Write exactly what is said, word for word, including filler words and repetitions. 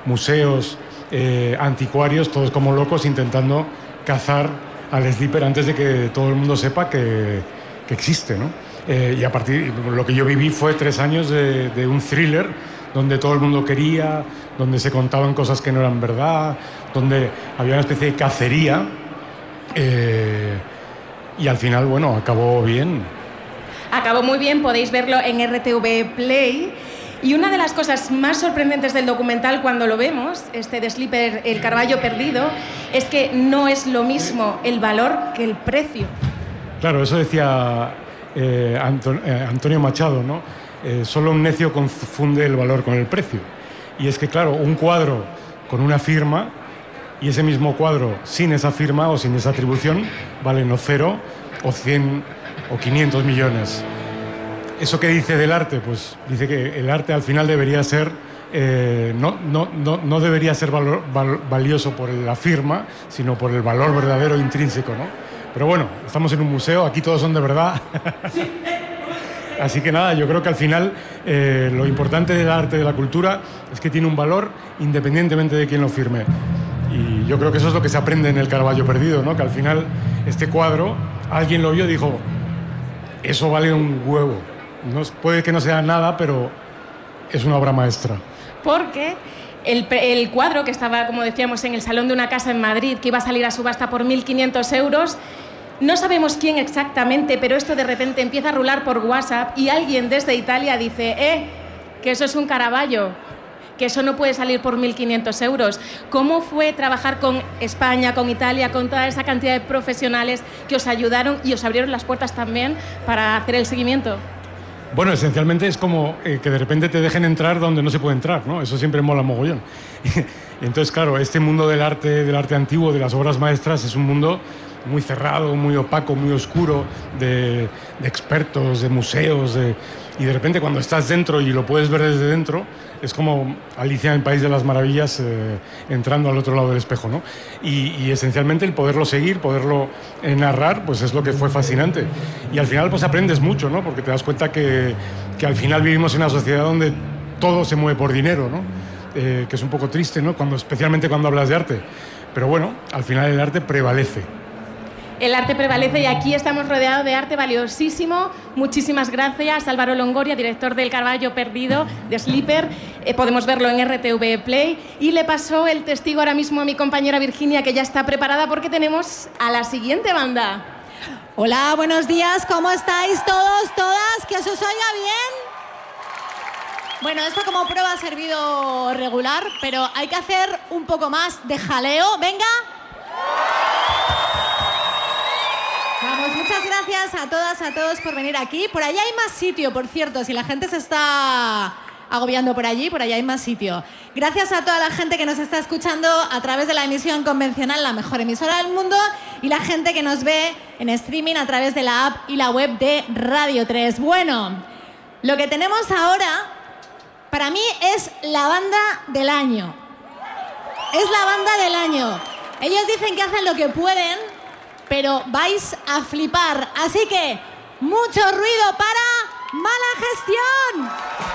museos, eh, anticuarios, todos como locos intentando cazar al Sleeper antes de que todo el mundo sepa que, que existe, ¿no? Eh, y a partir lo que yo viví fue tres años de, de un thriller donde todo el mundo quería, donde se contaban cosas que no eran verdad, donde había una especie de cacería, eh, y al final, bueno, acabó bien. Acabó muy bien, podéis verlo en R T V Play. Y una de las cosas más sorprendentes del documental cuando lo vemos, este de Sleeper, El Carballo Perdido, es que no es lo mismo el valor que el precio. Claro, eso decía eh, Anton, eh, Antonio Machado, ¿no? Eh, solo un necio confunde el valor con el precio. Y es que, claro, un cuadro con una firma y ese mismo cuadro sin esa firma o sin esa atribución valen o cero o cien o quinientos millones. ¿Eso qué dice del arte? Pues dice que el arte al final debería ser, eh, no, no, no, no debería ser valor, val, valioso por la firma, sino por el valor verdadero intrínseco, ¿no? Pero bueno, estamos en un museo, aquí todos son de verdad. Así que nada, yo creo que al final eh, lo importante del arte, de la cultura, es que tiene un valor independientemente de quién lo firme. Y yo creo que eso es lo que se aprende en El Carballo Perdido, ¿no? Que al final este cuadro, alguien lo vio y dijo, eso vale un huevo. No, puede que no sea nada, pero es una obra maestra. Porque el, el cuadro que estaba, como decíamos, en el salón de una casa en Madrid, que iba a salir a subasta por mil quinientos euros, no sabemos quién exactamente, pero esto de repente empieza a rular por WhatsApp y alguien desde Italia dice, eh, que eso es un Caravaggio, que eso no puede salir por mil quinientos euros. ¿Cómo fue trabajar con España, con Italia, con toda esa cantidad de profesionales que os ayudaron y os abrieron las puertas también para hacer el seguimiento? Bueno, esencialmente es como eh, que de repente te dejen entrar donde no se puede entrar, ¿no? Eso siempre mola mogollón. Y entonces, claro, este mundo del arte, del arte antiguo, de las obras maestras, es un mundo muy cerrado, muy opaco, muy oscuro, de, de expertos, de museos, de, y de repente cuando estás dentro y lo puedes ver desde dentro, es como Alicia en el País de las Maravillas eh, entrando al otro lado del espejo, ¿no? Y, y esencialmente el poderlo seguir, poderlo eh, narrar, pues es lo que fue fascinante. Y al final pues aprendes mucho, ¿no? Porque te das cuenta que, que al final vivimos en una sociedad donde todo se mueve por dinero, ¿no? Eh, que es un poco triste, ¿no? Cuando, especialmente cuando hablas de arte. Pero bueno, al final el arte prevalece. El arte prevalece y aquí estamos rodeados de arte valiosísimo. Muchísimas gracias, Álvaro Longoria, director del Carballo Perdido, de Sleeper. Eh, podemos verlo en R T V Play. Y le paso el testigo ahora mismo a mi compañera Virginia, que ya está preparada porque tenemos a la siguiente banda. Hola, buenos días. ¿Cómo estáis todos, todas? ¿Que os oiga bien? Bueno, esto como prueba ha servido regular, pero hay que hacer un poco más de jaleo. ¡Venga! Vamos, muchas gracias a todas, a todos por venir aquí. Por allá hay más sitio, por cierto, si la gente se está agobiando por allí, por allá hay más sitio. Gracias a toda la gente que nos está escuchando a través de la emisión convencional, la mejor emisora del mundo, y la gente que nos ve en streaming a través de la app y la web de Radio tres. Bueno, lo que tenemos ahora, para mí, es la banda del año. Es la banda del año. Ellos dicen que hacen lo que pueden, pero vais a flipar. Así que, mucho ruido para Mala Gestión.